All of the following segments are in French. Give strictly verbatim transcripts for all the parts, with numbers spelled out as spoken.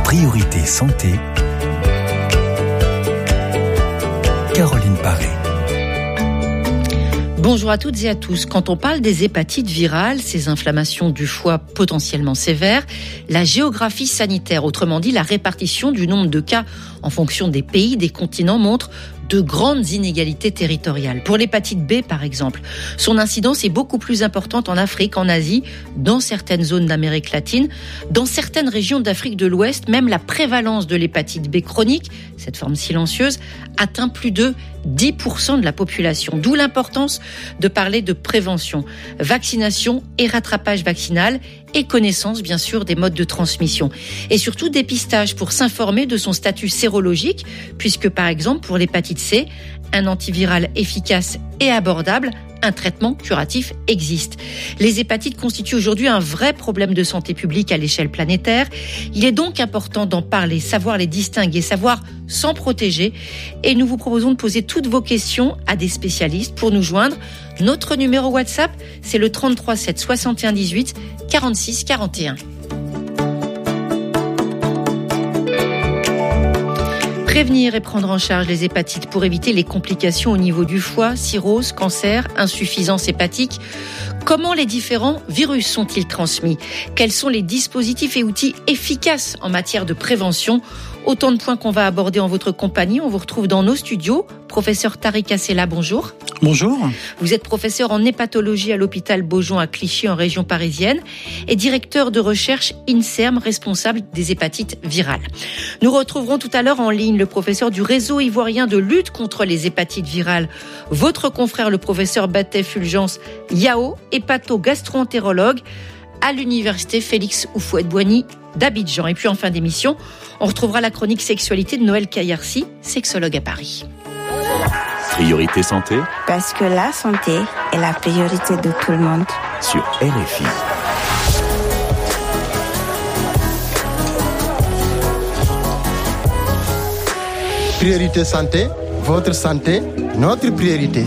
Priorité santé. Caroline Paré. Bonjour à toutes et à tous. Quand on parle des hépatites virales, ces inflammations du foie potentiellement sévères, la géographie sanitaire, autrement dit la répartition du nombre de cas en fonction des pays, des continents, montre de grandes inégalités territoriales. Pour l'hépatite B, par exemple, son incidence est beaucoup plus importante en Afrique, en Asie, dans certaines zones d'Amérique latine, dans certaines régions d'Afrique de l'Ouest. Même la prévalence de l'hépatite B chronique, cette forme silencieuse, atteint plus de dix pour cent de la population. D'où l'importance de parler de prévention, vaccination et rattrapage vaccinal et connaissance, bien sûr, des modes de transmission. Et surtout dépistage pour s'informer de son statut sérologique, puisque, par exemple, pour l'hépatite C, un antiviral efficace et abordable, un traitement curatif existe. Les hépatites constituent aujourd'hui un vrai problème de santé publique à l'échelle planétaire. Il est donc important d'en parler, savoir les distinguer, savoir s'en protéger. Et nous vous proposons de poser toutes vos questions à des spécialistes. Pour nous joindre, notre numéro WhatsApp, c'est le trente-trois sept soixante et un dix-huit quarante-six quarante et un. Prévenir et prendre en charge les hépatites pour éviter les complications au niveau du foie, cirrhose, cancer, insuffisance hépatique. Comment les différents virus sont-ils transmis ? Quels sont les dispositifs et outils efficaces en matière de prévention ? Autant de points qu'on va aborder en votre compagnie. On vous retrouve dans nos studios. Professeur Tariq Assela, bonjour. Bonjour. Vous êtes professeur en hépatologie à l'hôpital Beaujon à Clichy en région parisienne et directeur de recherche INSERM, responsable des hépatites virales. Nous retrouverons tout à l'heure en ligne le professeur du réseau ivoirien de lutte contre les hépatites virales, votre confrère le professeur Batet Fulgence Yao, hépato-gastro-entérologue à l'université Félix Houphouët-Boigny d'Abidjan. Et puis en fin d'émission, on retrouvera la chronique sexualité de Noël Kayarsi, sexologue à Paris. Priorité santé. Parce que la santé est la priorité de tout le monde. Sur R F I. Priorité santé, votre santé, notre priorité.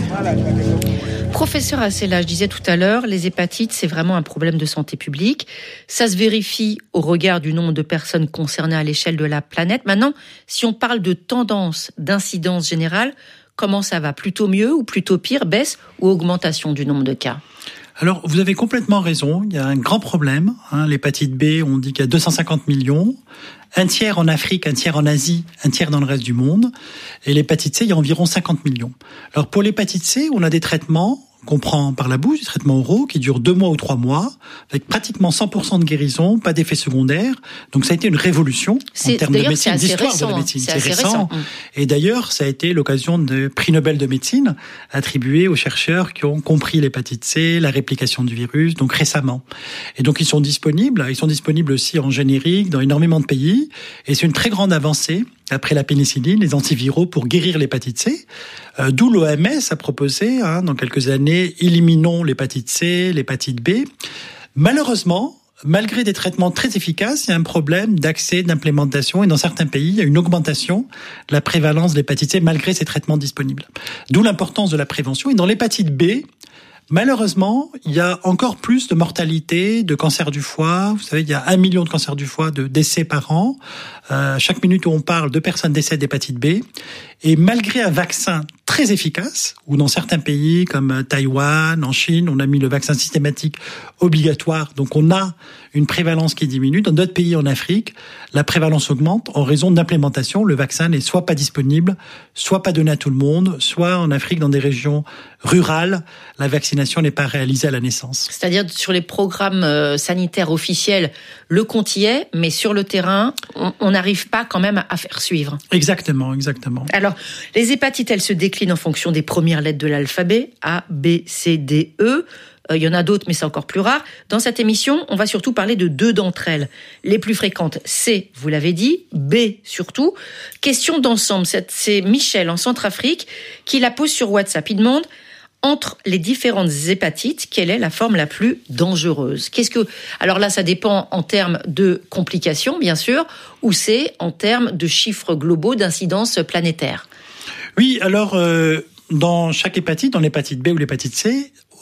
Professeur Assela, je disais tout à l'heure, les hépatites, c'est vraiment un problème de santé publique. Ça se vérifie au regard du nombre de personnes concernées à l'échelle de la planète. Maintenant, si on parle de tendance, d'incidence générale, comment ça va ? Plutôt mieux ou plutôt pire ? Baisse ou augmentation du nombre de cas ? Alors, vous avez complètement raison. Il y a un grand problème. Hein, l'hépatite B, on dit qu'il y a deux cent cinquante millions. Un tiers en Afrique, un tiers en Asie, un tiers dans le reste du monde. Et l'hépatite C, il y a environ cinquante millions. Alors, pour l'hépatite C, on a des traitements qu'on prend par la bouche, des traitements oraux qui durent deux mois ou trois mois, avec pratiquement cent pour cent de guérison, pas d'effets secondaires. Donc ça a été une révolution c'est, en termes de médecine, d'histoire récent, de la médecine. C'est, c'est récent. récent. Et d'ailleurs, ça a été l'occasion de prix Nobel de médecine attribué aux chercheurs qui ont compris l'hépatite C, la réplication du virus, donc récemment. Et donc ils sont disponibles. Ils sont disponibles aussi en générique dans énormément de pays. Et c'est une très grande avancée après la pénicilline, les antiviraux pour guérir l'hépatite C. Euh, d'où l'O M S a proposé, hein, dans quelques années, éliminons l'hépatite C, l'hépatite B. Malheureusement, malgré des traitements très efficaces, il y a un problème d'accès, d'implémentation, et dans certains pays, il y a une augmentation de la prévalence de l'hépatite C malgré ces traitements disponibles. D'où l'importance de la prévention. Et dans l'hépatite B, malheureusement, il y a encore plus de mortalité, de cancer du foie. Vous savez, il y a un million de cancers du foie, de décès par an. Euh, chaque minute où on parle, deux personnes décèdent d'hépatite B. Et malgré un vaccin très efficace, ou dans certains pays comme Taïwan, en Chine, on a mis le vaccin systématique obligatoire, donc on a une prévalence qui diminue. Dans d'autres pays en Afrique, la prévalence augmente en raison de l'implémentation. Le vaccin n'est soit pas disponible, soit pas donné à tout le monde, soit en Afrique, dans des régions rurales, la vaccination n'est pas réalisée à la naissance. C'est-à-dire sur les programmes sanitaires officiels, le compte y est, mais sur le terrain, on n'arrive pas quand même à faire suivre. Exactement, exactement. Alors, les hépatites, elles se déclinent en fonction des premières lettres de l'alphabet, A, B, C, D, E. Il y en a d'autres, mais c'est encore plus rare. Dans cette émission, on va surtout parler de deux d'entre elles. Les plus fréquentes, C, vous l'avez dit, B surtout. Question d'ensemble, c'est Michel en Centrafrique qui la pose sur WhatsApp. Il demande, entre les différentes hépatites, quelle est la forme la plus dangereuse ? Qu'est-ce que... Alors là, ça dépend en termes de complications, bien sûr, ou c'est en termes de chiffres globaux d'incidence planétaire ? Oui, alors... Euh... Dans chaque hépatite, dans l'hépatite B ou l'hépatite C,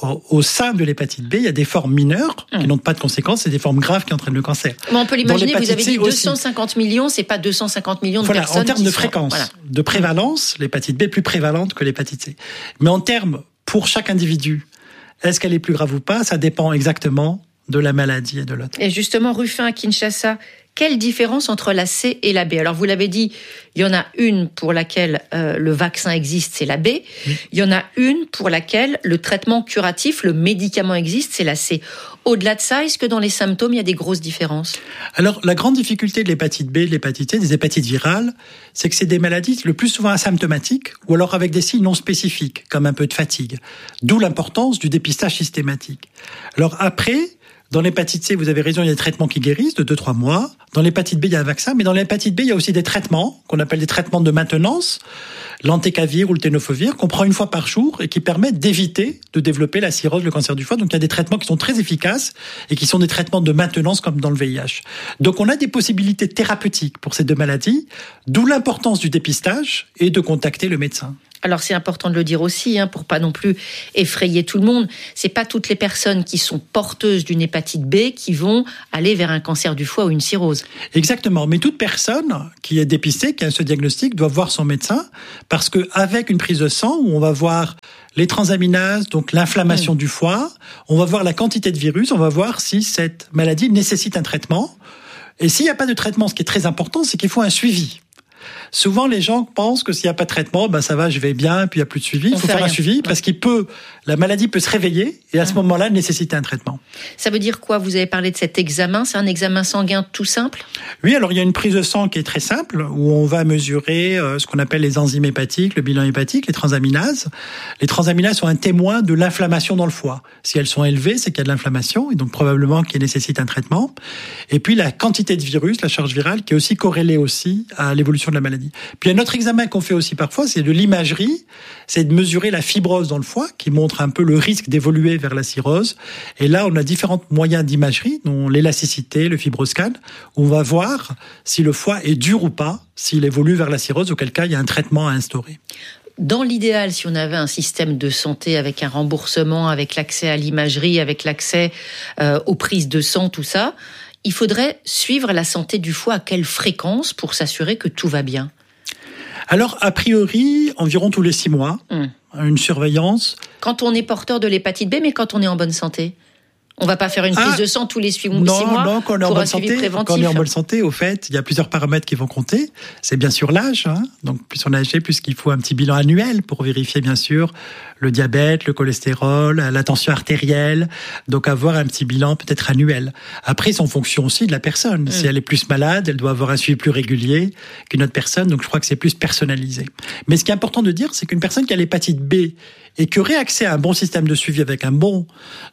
au, au sein de l'hépatite B, il y a des formes mineures qui mmh. n'ont pas de conséquences et des formes graves qui entraînent le cancer. Mais on peut l'imaginer, vous avez dit deux cent cinquante millions, c'est pas deux cent cinquante millions de voilà, personnes. En termes de sont... fréquence, voilà. de prévalence, l'hépatite B est plus prévalente que l'hépatite C. Mais en termes, pour chaque individu, est-ce qu'elle est plus grave ou pas? Ça dépend exactement de la maladie et de l'autre. Et justement, Ruffin à Kinshasa, quelle différence entre la C et la B? Alors, vous l'avez dit, il y en a une pour laquelle euh, le vaccin existe, c'est la B. Oui. Il y en a une pour laquelle le traitement curatif, le médicament existe, c'est la C. Au-delà de ça, est-ce que dans les symptômes, il y a des grosses différences? Alors, la grande difficulté de l'hépatite B, de l'hépatite C, des hépatites virales, c'est que c'est des maladies le plus souvent asymptomatiques ou alors avec des signes non spécifiques, comme un peu de fatigue. D'où l'importance du dépistage systématique. Alors après, dans l'hépatite C, vous avez raison, il y a des traitements qui guérissent de deux à trois mois. Dans l'hépatite B, il y a un vaccin, mais dans l'hépatite B, il y a aussi des traitements qu'on appelle des traitements de maintenance, l'entecavir ou le tenofovir, qu'on prend une fois par jour et qui permettent d'éviter de développer la cirrhose, le cancer du foie. Donc il y a des traitements qui sont très efficaces et qui sont des traitements de maintenance comme dans le V I H. Donc on a des possibilités thérapeutiques pour ces deux maladies, d'où l'importance du dépistage et de contacter le médecin. Alors c'est important de le dire aussi, hein, pour pas non plus effrayer tout le monde. C'est pas toutes les personnes qui sont porteuses d'une hépatite B qui vont aller vers un cancer du foie ou une cirrhose. Exactement, mais toute personne qui est dépistée, qui a ce diagnostic, doit voir son médecin, parce que avec une prise de sang où on va voir les transaminases, donc l'inflammation mmh. du foie, on va voir la quantité de virus, on va voir si cette maladie nécessite un traitement. Et s'il n'y a pas de traitement, ce qui est très important, c'est qu'il faut un suivi. Souvent, les gens pensent que s'il n'y a pas de traitement, ben ça va, je vais bien, puis il n'y a plus de suivi. Il faut faire rien. un suivi ouais. parce qu'il peut, la maladie peut se réveiller et à ce moment-là, nécessiter un traitement. Ça veut dire quoi? Vous avez parlé de cet examen. C'est un examen sanguin tout simple? Oui, alors il y a une prise de sang qui est très simple où on va mesurer euh, ce qu'on appelle les enzymes hépatiques, le bilan hépatique, les transaminases. Les transaminases sont un témoin de l'inflammation dans le foie. Si elles sont élevées, c'est qu'il y a de l'inflammation et donc probablement qu'il nécessite un traitement. Et puis la quantité de virus, la charge virale, qui est aussi corrélée aussi à l'évolution de la maladie. Puis un autre examen qu'on fait aussi parfois, c'est de l'imagerie, c'est de mesurer la fibrose dans le foie, qui montre un peu le risque d'évoluer vers la cirrhose. Et là, on a différents moyens d'imagerie, dont l'élasticité, le fibroscan, où on va voir si le foie est dur ou pas, s'il évolue vers la cirrhose, auquel cas il y a un traitement à instaurer. Dans l'idéal, si on avait un système de santé avec un remboursement, avec l'accès à l'imagerie, avec l'accès euh, aux prises de sang, tout ça, il faudrait suivre la santé du foie à quelle fréquence pour s'assurer que tout va bien? Alors, a priori, environ tous les six mois, mmh. une surveillance. Quand on est porteur de l'hépatite B, mais quand on est en bonne santé? On va pas faire une prise ah, de sang tous les six mois non, non, quand on est en bonne santé, préventif. Quand on est en bonne santé, au fait, il y a plusieurs paramètres qui vont compter. C'est bien sûr l'âge, hein. Donc plus on est âgé, plus qu'il faut un petit bilan annuel pour vérifier bien sûr le diabète, le cholestérol, la tension artérielle. Donc avoir un petit bilan peut-être annuel. Après, c'est en fonction aussi de la personne. Mmh. Si elle est plus malade, elle doit avoir un suivi plus régulier qu'une autre personne. Donc je crois que c'est plus personnalisé. Mais ce qui est important de dire, c'est qu'une personne qui a l'hépatite B et qui aurait accès à un bon système de suivi avec un bon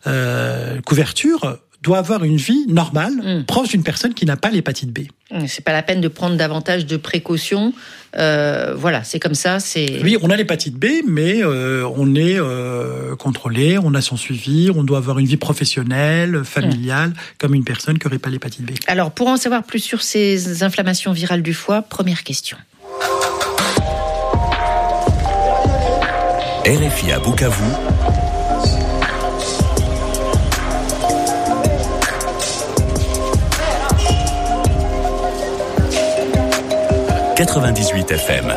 euh, couverture doit avoir une vie normale, mmh. proche d'une personne qui n'a pas l'hépatite B. C'est pas la peine de prendre davantage de précautions. Euh, voilà, c'est comme ça. C'est... Oui, on a l'hépatite B, mais euh, on est euh, contrôlé, on a son suivi, on doit avoir une vie professionnelle, familiale, mmh. comme une personne qui n'aurait pas l'hépatite B. Alors, pour en savoir plus sur ces inflammations virales du foie, première question. R F I à Bukavu, quatre-vingt-dix-huit F M.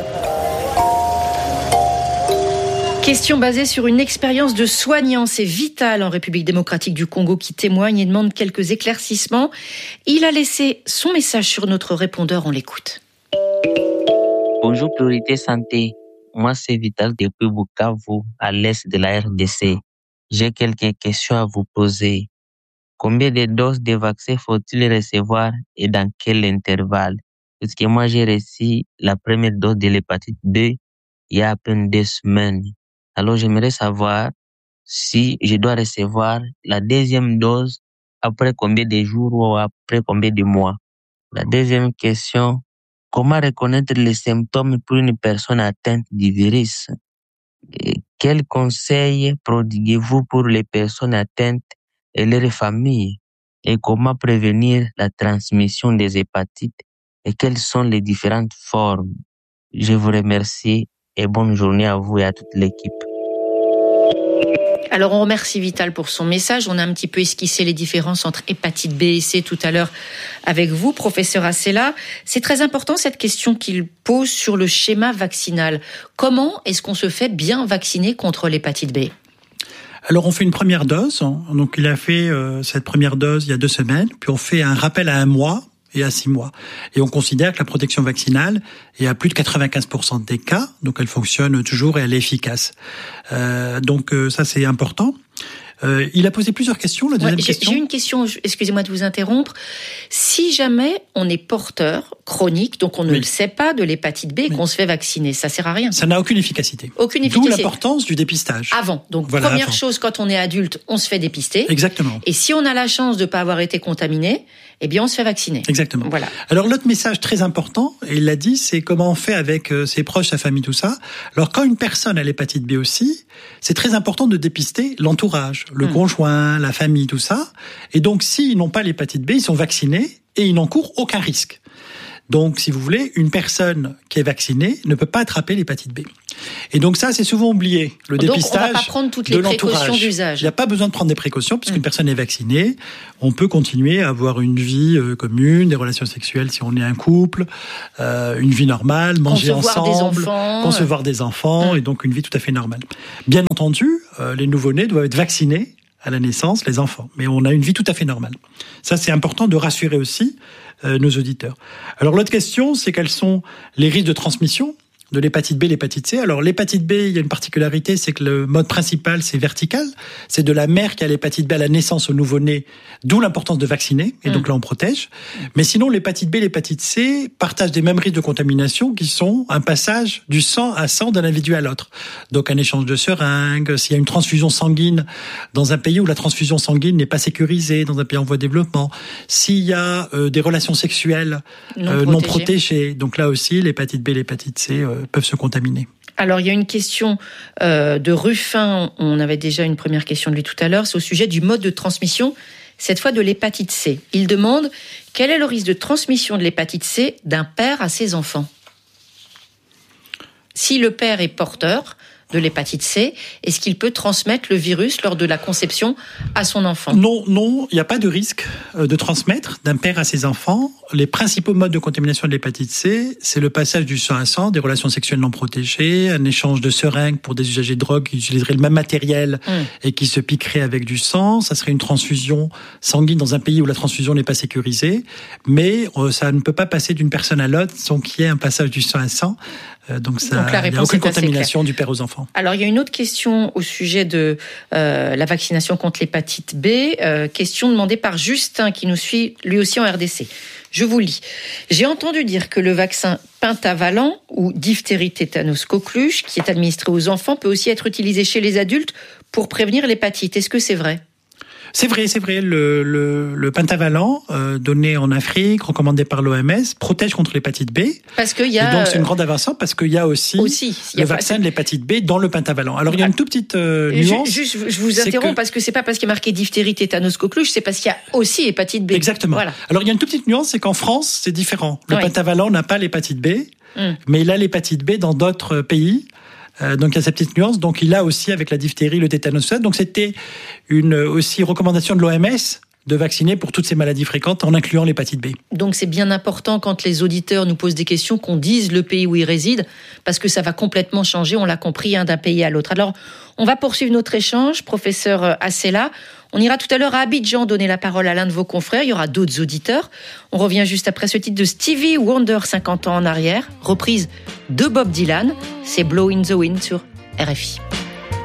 Question basée sur une expérience de soignant, c'est Vital en République démocratique du Congo qui témoigne et demande quelques éclaircissements. Il a laissé son message sur notre répondeur, on l'écoute. Bonjour Priorité Santé. Moi, c'est Vital depuis Bukavu, à l'est de la R D C. J'ai quelques questions à vous poser. Combien de doses de vaccins faut-il recevoir et dans quel intervalle? Parce que moi, j'ai reçu la première dose de l'hépatite B il y a à peine deux semaines. Alors, j'aimerais savoir si je dois recevoir la deuxième dose après combien de jours ou après combien de mois. La deuxième question, comment reconnaître les symptômes pour une personne atteinte du virus? Et quels conseils prodiguez-vous pour les personnes atteintes et leurs familles? Et comment prévenir la transmission des hépatites? Et quelles sont les différentes formes? Je vous remercie et bonne journée à vous et à toute l'équipe. Alors on remercie Vital pour son message. On a un petit peu esquissé les différences entre hépatite B et C tout à l'heure avec vous, professeur Assela. C'est très important cette question qu'il pose sur le schéma vaccinal. Comment est-ce qu'on se fait bien vacciner contre l'hépatite B ? Alors on fait une première dose, donc il a fait euh, cette première dose il y a deux semaines, puis on fait un rappel à un mois et à six mois. Et on considère que la protection vaccinale est à plus de quatre-vingt-quinze pour cent des cas, donc elle fonctionne toujours et elle est efficace. Euh, donc euh, ça c'est important. Euh, il a posé plusieurs questions. La deuxième ouais, j'ai, question. J'ai une question, excusez-moi de vous interrompre. Si jamais on est porteur chronique, donc on ne oui. le sait pas de l'hépatite B et oui. qu'on se fait vacciner, ça sert à rien. Ça n'a aucune efficacité. Aucune efficacité. D'où l'importance du dépistage. Avant. Donc voilà, première avant. chose, quand on est adulte, on se fait dépister. Exactement. Et si on a la chance de ne pas avoir été contaminé, eh bien on se fait vacciner. Exactement. Voilà. Alors l'autre message très important, et il l'a dit, c'est comment on fait avec ses proches, sa famille, tout ça. Alors quand une personne a l'hépatite B aussi, c'est très important de dépister l'entourage, le hum. conjoint, la famille, tout ça. Et donc s'ils n'ont pas l'hépatite B, ils sont vaccinés et ils n'encourent aucun risque. Donc, si vous voulez, une personne qui est vaccinée ne peut pas attraper l'hépatite B. Et donc ça, c'est souvent oublié, le donc, dépistage on va pas prendre toutes les de précautions l'entourage. d'usage. Il n'y a pas besoin de prendre des précautions, puisqu'une mmh. personne est vaccinée, on peut continuer à avoir une vie euh, commune, des relations sexuelles si on est un couple, euh, une vie normale, manger concevoir ensemble, des enfants, concevoir euh... des enfants, mmh. et donc une vie tout à fait normale. Bien entendu, euh, les nouveau-nés doivent être vaccinés à la naissance, les enfants. Mais on a une vie tout à fait normale. Ça, c'est important de rassurer aussi euh, nos auditeurs. Alors, l'autre question, c'est quels sont les risques de transmission de l'hépatite B, l'hépatite C. Alors, l'hépatite B, il y a une particularité, c'est que le mode principal, c'est vertical. C'est de la mère qui a l'hépatite B à la naissance au nouveau-né, d'où l'importance de vacciner. Et mmh. donc là, on protège. Mais sinon, l'hépatite B, l'hépatite C partagent des mêmes risques de contamination qui sont un passage du sang à sang d'un individu à l'autre. Donc, un échange de seringues, s'il y a une transfusion sanguine dans un pays où la transfusion sanguine n'est pas sécurisée, dans un pays en voie de développement, s'il y a euh, des relations sexuelles non, euh, protégées. non protégées. Donc là aussi, l'hépatite B, l'hépatite C euh, peuvent se contaminer. Alors, il y a une question euh, de Ruffin. On avait déjà une première question de lui tout à l'heure. C'est au sujet du mode de transmission, cette fois de l'hépatite C. Il demande quel est le risque de transmission de l'hépatite C d'un père à ses enfants. Si le père est porteur de l'hépatite C, est-ce qu'il peut transmettre le virus lors de la conception à son enfant ? Non, non, il n'y a pas de risque de transmettre d'un père à ses enfants. Les principaux modes de contamination de l'hépatite C, c'est le passage du sang à sang, des relations sexuelles non protégées, un échange de seringues pour des usagers de drogue qui utiliseraient le même matériel mmh. et qui se piqueraient avec du sang. Ça serait une transfusion sanguine dans un pays où la transfusion n'est pas sécurisée. Mais ça ne peut pas passer d'une personne à l'autre sans qu'il y ait un passage du sang à sang. Donc, ça, Donc la il n'y a aucune contamination du père aux enfants. Alors, il y a une autre question au sujet de euh, la vaccination contre l'hépatite B. Euh, question demandée par Justin, qui nous suit lui aussi en R D C. Je vous lis. J'ai entendu dire que le vaccin pentavalent ou diphtérie tétanos coqueluche, qui est administré aux enfants, peut aussi être utilisé chez les adultes pour prévenir l'hépatite. Est-ce que c'est vrai ? C'est vrai, c'est vrai. Le, le, le pentavalent, euh, donné en Afrique, recommandé par l'O M S, protège contre l'hépatite B. Parce qu'il y a. Et donc c'est une grande avancée parce qu'il y a aussi, aussi le y a vaccin pas... de l'hépatite B dans le pentavalent. Alors il y a une toute petite euh, nuance. Juste, je vous interromps que... parce que c'est pas parce qu'il y a marqué diphtérie tétanos coqueluche, c'est parce qu'il y a aussi hépatite B. Exactement. Voilà. Alors il y a une toute petite nuance, c'est qu'en France c'est différent. Le oui. pentavalent n'a pas l'hépatite B, mm. mais il a l'hépatite B dans d'autres pays. Euh, donc il y a cette petite nuance. Donc il a aussi avec la diphtérie, le tétanos. Donc c'était une aussi recommandation de l'O M S de vacciner pour toutes ces maladies fréquentes en incluant l'hépatite B. Donc c'est bien important quand les auditeurs nous posent des questions qu'on dise le pays où ils résident parce que ça va complètement changer, on l'a compris, hein, d'un pays à l'autre. Alors on va poursuivre notre échange, professeur Assela. On ira tout à l'heure à Abidjan donner la parole à l'un de vos confrères. Il y aura d'autres auditeurs. On revient juste après ce titre de Stevie Wonder, cinquante ans en arrière, reprise de Bob Dylan. C'est Blow in the Wind sur R F I.